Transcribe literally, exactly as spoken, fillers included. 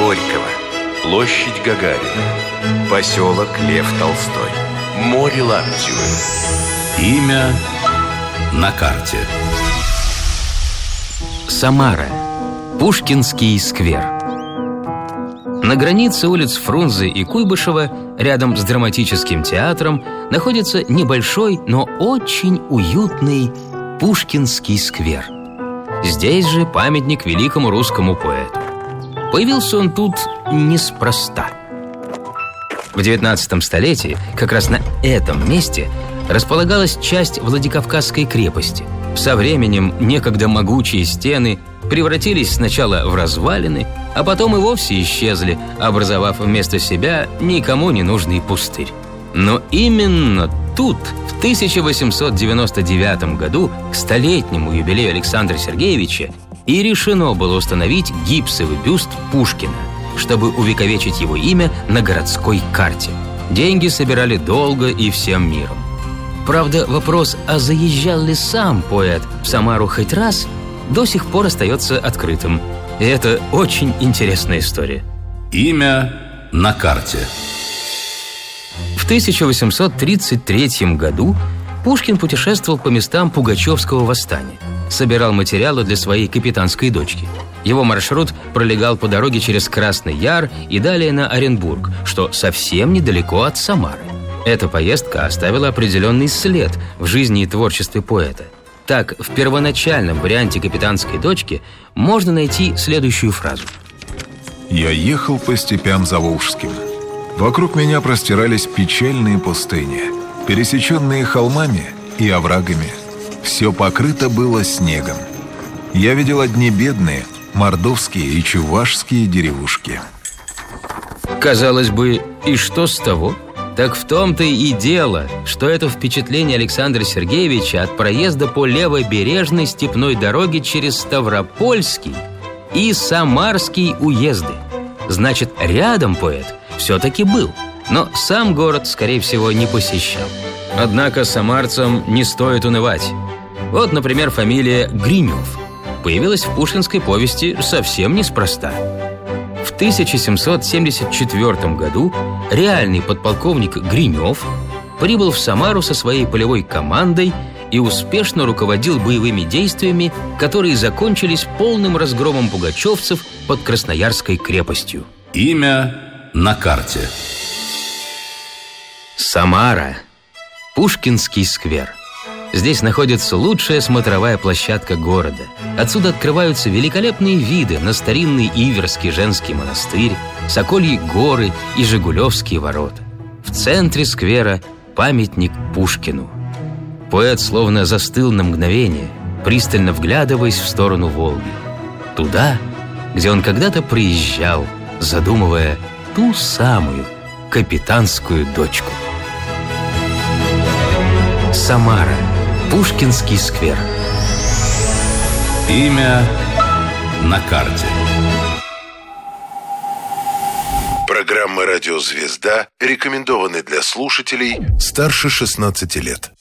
Горького, площадь Гагарина, поселок Лев Толстой, море Лаптевое. Имя на карте. Самара. Пушкинский сквер. На границе улиц Фрунзе и Куйбышева, рядом с драматическим театром, находится небольшой, но очень уютный Пушкинский сквер. Здесь же памятник великому русскому поэту. Появился он тут неспроста. В девятнадцатом столетии как раз на этом месте располагалась часть Владикавказской крепости. Со временем некогда могучие стены превратились сначала в развалины, а потом и вовсе исчезли, образовав вместо себя никому не нужный пустырь. Но именно тут, в тысяча восемьсот девяносто девятом году, к столетнему юбилею Александра Сергеевича, и решено было установить гипсовый бюст Пушкина, чтобы увековечить его имя на городской карте. Деньги собирали долго и всем миром. Правда, вопрос, а заезжал ли сам поэт в Самару хоть раз, до сих пор остается открытым. И это очень интересная история. Имя на карте. В тысяча восемьсот тридцать третьем году Пушкин путешествовал по местам Пугачевского восстания. Собирал материалы для своей капитанской дочки. Его маршрут пролегал по дороге через Красный Яр и далее на Оренбург, что совсем недалеко от Самары. Эта поездка оставила определенный след в жизни и творчестве поэта. Так, в первоначальном варианте «Капитанской дочки» можно найти следующую фразу. «Я ехал по степям заволжским. Вокруг меня простирались печальные пустыни, пересеченные холмами и оврагами. Все покрыто было снегом. Я видел одни бедные мордовские и чувашские деревушки». Казалось бы, и что с того? Так в том-то и дело, что это впечатление Александра Сергеевича от проезда по левобережной степной дороге через Ставропольский и Самарский уезды. Значит, рядом поэт все-таки был, но сам город, скорее всего, не посещал. Однако самарцам не стоит унывать. Вот, например, фамилия Гринев появилась в пушкинской повести совсем неспроста. В тысяча семьсот семьдесят четвёртом году реальный подполковник Гринев прибыл в Самару со своей полевой командой и успешно руководил боевыми действиями, которые закончились полным разгромом пугачевцев под Красноярской крепостью. Имя на карте. Самара. Пушкинский сквер. Здесь находится лучшая смотровая площадка города. Отсюда открываются великолепные виды на старинный Иверский женский монастырь, Сокольи горы и Жигулевские ворота. В центре сквера памятник Пушкину. Поэт словно застыл на мгновение, пристально вглядываясь в сторону Волги. Туда, где он когда-то приезжал, задумывая ту самую капитанскую дочку. Самара. Пушкинский сквер. Имя на карте. Программа «Радио Звезда» рекомендованы для слушателей старше шестнадцати лет.